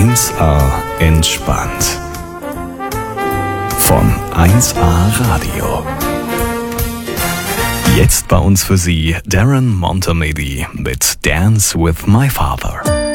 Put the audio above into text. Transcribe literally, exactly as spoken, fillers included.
eins A entspannt. Von eins A Radio. Jetzt bei uns für Sie Darren Montemedi mit Dance with My Father.